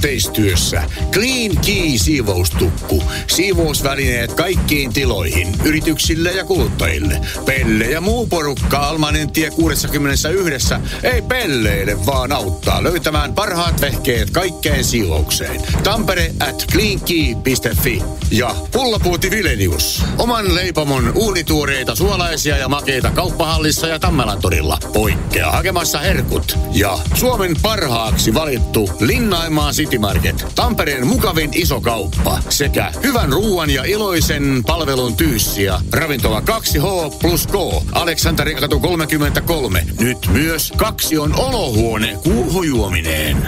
Yhteistyössä Clean Key siivoustukku. Siivousvälineet kaikkiin tiloihin, yrityksille ja kuluttajille. Pelle ja muu porukka Almanentie 61 ei pelleile, vaan auttaa löytämään parhaat vehkeet kaikkeen siivoukseen. Tampere @cleankey.fi ja Pullapuuti Vilenius. Oman leipomon uunituoreita suolaisia ja makeita Kauppahallissa ja Tammelantorilla. Poikkea hakemassa herkut. Ja Suomen parhaaksi valittu Linnaimaa City Market. Tampereen mukavin iso kauppa. Sekä hyvän ruuan ja iloisen palvelun tyyssiä. Ravintola 2H+K. Aleksanterikatu 33. Nyt myös 2 on olohuone kuuhujuomineen.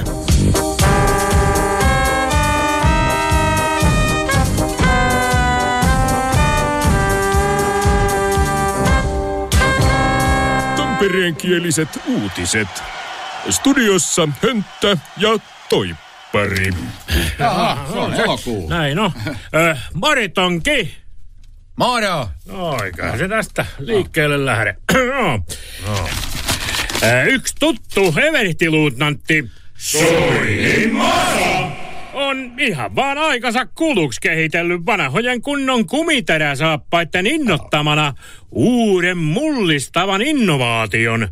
Tampereenkieliset uutiset. Studiossa Hönttä ja Toippari. Jaha, se on elokuu. Näin on. Maritonki. Moro. Oikein se tästä liikkeelle lähde. Yksi tuttu everihtiluutnantti Soininmaa on ihan vaan aikansa kuluksi kehitellyt vanhojen kunnon kumiteräsaappaiden innottamana uuden mullistavan innovaation.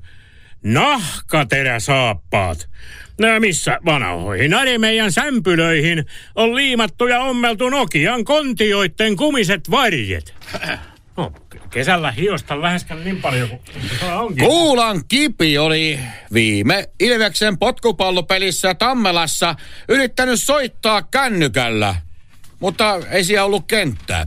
Nahkateräsaappaat. Missä vanhoihin meidän sämpylöihin on liimattu ja ommeltu Nokian kontioitten kumiset varjet. No, kesällä hiosta läheskään niin paljon kuin onkin. Kuulan Kipi oli viime Ilveksen potkupallopelissä Tammelassa yrittänyt soittaa kännykällä, mutta ei siellä ollut kenttää.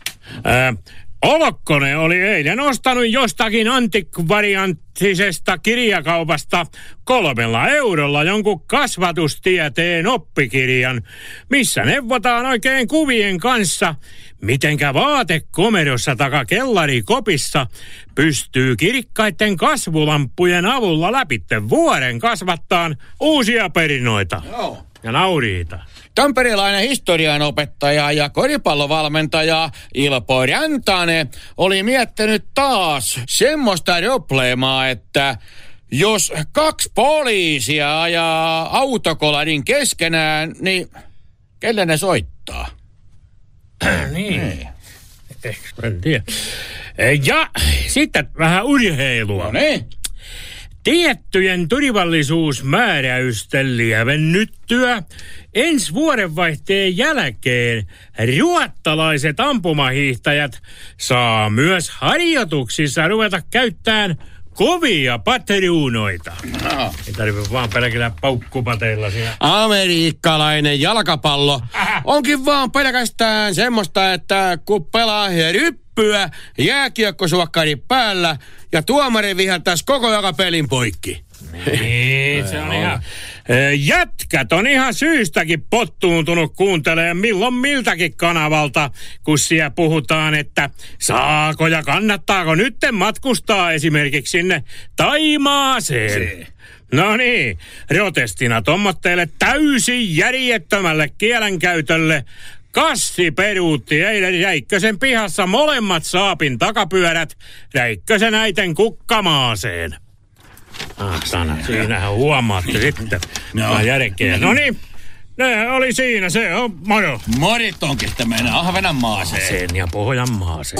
Olokkonen oli eilen ostanut jostakin antikvarianttisesta kirjakaupasta 3 eurolla jonkun kasvatustieteen oppikirjan, missä neuvotaan oikein kuvien kanssa, mitenkä vaatekomerossa taka kellarikopissa pystyy kirkkaiden kasvulamppujen avulla läpitte vuoren kasvattaan uusia perinoita. Joo. Ja nauriita. Tamperelainen historianopettaja ja koripallovalmentaja Ilpo Rantanen oli miettinyt taas semmoista probleemaa, että jos 2 poliisia ajaa autokoladin keskenään, niin kelle ne soittaa? Niin. En tiedä. Ja sitten vähän urheilua. No niin. Tiettyjen turvallisuusmääräysten lievennyttyä ensi vuodenvaihteen jälkeen ruottalaiset ampumahiihtäjät saa myös harjoituksissa ruveta käyttämään kovia patruunoita. No. Ei tarvitse vaan pelkillä paukkupateilla siinä. Amerikkalainen jalkapallo onkin vaan pelkästään semmoista, että kun pelaa ryppyä, jääkiekkosuokkari päällä ja tuomari viheltäisi koko joka pelin poikki. Niin, se on ihan... Jätkät on ihan syystäkin pottuuntunut kuuntelemaan milloin miltäkin kanavalta, kun siellä puhutaan, että saako ja kannattaako nytten matkustaa esimerkiksi sinne Taimaaseen. No niin, protestina tommotteille täysin järjettömälle kielenkäytölle. Kassi peruutti eilen Räikkösen pihassa molemmat saapin takapyörät Räikkösen äiten kukkamaaseen. Sana, siinähän huomaatte sitten. No järkeä. No niin, ne oli siinä, se on moro. Moritonkin sitä mennä Ahvenanmaaseen. Sen ja Pohjanmaaseen.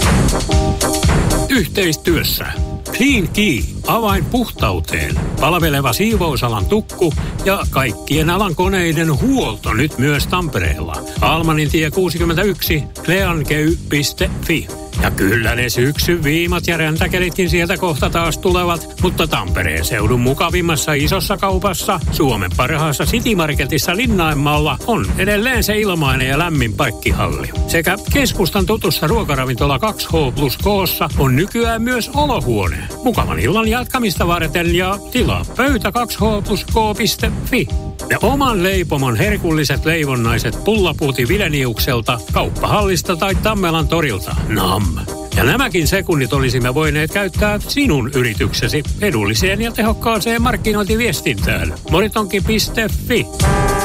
Yhteistyössä Clean Key, avain puhtauteen, palveleva siivousalan tukku ja kaikkien alan koneiden huolto nyt myös Tampereella. Almanintie 61, cleankey.fi. Ja kyllä ne syksyn viimat ja räntäkelitkin sieltä kohta taas tulevat, mutta Tampereen seudun mukavimmassa isossa kaupassa, Suomen parhaassa City Marketissa Linnainmaalla on edelleen se ilmainen ja lämmin parkkihalli. Sekä keskustan tutussa ruokaravintola 2H+K:ssa on nykyään myös olohuone. Mukavan illan jatkamista varten ja tilaa pöytä 2H+K.fi. Ja oman leipomon herkulliset leivonnaiset Pullapuuti Vileniukselta, Kauppahallista tai Tammelan torilta. Nam! Ja nämäkin sekunnit olisimme voineet käyttää sinun yrityksesi edulliseen ja tehokkaaseen markkinointiviestintään. Moritonki.fi